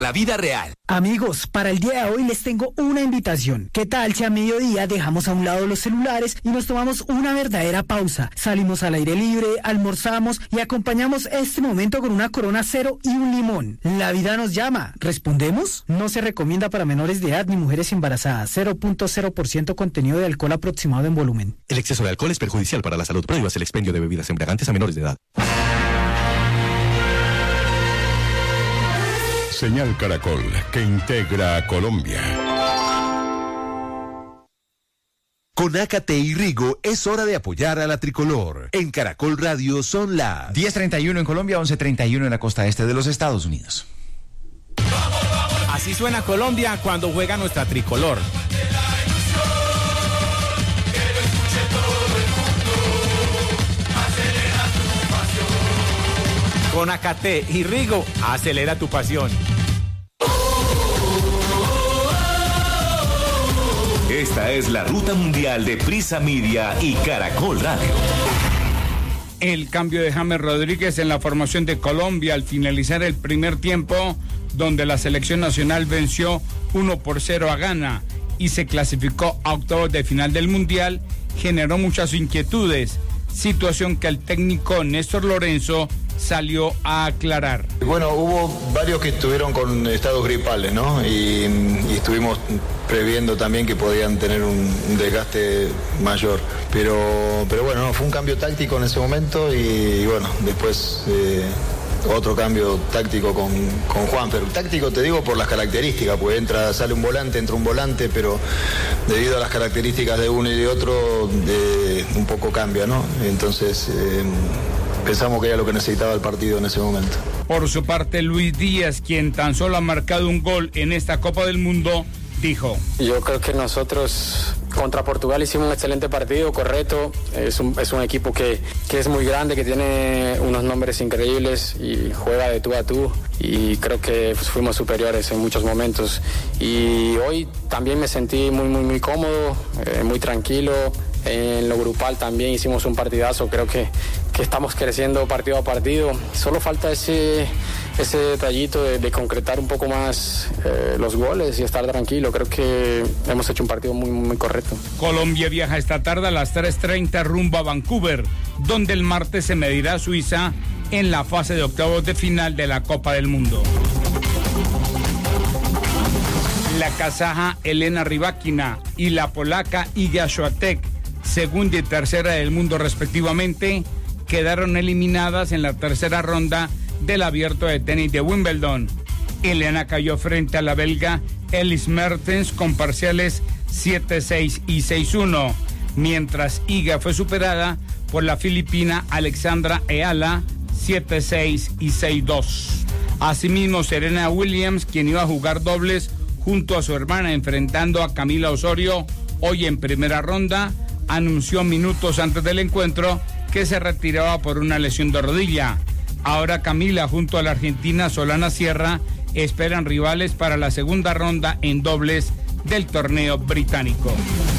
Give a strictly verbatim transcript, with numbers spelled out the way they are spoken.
La vida real. Amigos, para el día de hoy les tengo una invitación. ¿Qué tal si a mediodía dejamos a un lado los celulares y nos tomamos una verdadera pausa? Salimos al aire libre, almorzamos y acompañamos este momento con una Corona Cero y un limón. La vida nos llama. ¿Respondemos? No se recomienda para menores de edad ni mujeres embarazadas. cero punto cero por ciento contenido de alcohol aproximado en volumen. El exceso de alcohol es perjudicial para la salud. Prohíbas el expendio de bebidas embriagantes a menores de edad. Señal Caracol, que integra a Colombia. Con Ácate y Rigo es hora de apoyar a la tricolor. En Caracol Radio son las diez treinta y uno en Colombia, once treinta y uno en la costa este de los Estados Unidos. Así suena Colombia cuando juega nuestra tricolor. Con Ácate y Rigo, acelera tu pasión. Esta es la ruta mundial de Prisa Media y Caracol Radio. El cambio de James Rodríguez en la formación de Colombia al finalizar el primer tiempo, donde la selección nacional venció uno por cero a Ghana y se clasificó a octavos de final del Mundial, generó muchas inquietudes, situación que el técnico Néstor Lorenzo salió a aclarar. Bueno, hubo varios que estuvieron con estados gripales, ¿no? Y, y estuvimos previendo también que podían tener un, un desgaste mayor. Pero, pero bueno, no, fue un cambio táctico en ese momento y, y bueno, después eh, otro cambio táctico con, con Juan. Pero táctico te digo por las características, pues entra, sale un volante, entra un volante, pero debido a las características de uno y de otro, de, un poco cambia, ¿no? Entonces Eh, pensamos que era lo que necesitaba el partido en ese momento. Por su parte, Luis Díaz, quien tan solo ha marcado un gol en esta Copa del Mundo, dijo: Yo creo que nosotros contra Portugal hicimos un excelente partido, correcto. Es un, es un equipo que, que es muy grande, que tiene unos nombres increíbles y juega de tú a tú. Y creo que pues, fuimos superiores en muchos momentos. Y hoy también me sentí muy, muy, muy cómodo, eh, muy tranquilo. En lo grupal también hicimos un partidazo, creo que, que estamos creciendo partido a partido. Solo falta ese, ese detallito de, de concretar un poco más eh, los goles y estar tranquilo. Creo que hemos hecho un partido muy, muy correcto. Colombia viaja esta tarde a las tres treinta rumbo a Vancouver, donde el martes se medirá a Suiza en la fase de octavos de final de la Copa del Mundo. La kazaja Elena Rybakina y la polaca Iga Świątek, segunda y tercera del mundo respectivamente, quedaron eliminadas en la tercera ronda del Abierto de Tenis de Wimbledon. Elena cayó frente a la belga Elise Mertens con parciales siete seis y seis uno, mientras Iga fue superada por la filipina Alexandra Eala siete seis y seis dos. Asimismo, Serena Williams, quien iba a jugar dobles junto a su hermana enfrentando a Camila Osorio hoy en primera ronda, anunció minutos antes del encuentro que se retiraba por una lesión de rodilla. Ahora Camila junto a la argentina Solana Sierra esperan rivales para la segunda ronda en dobles del torneo británico.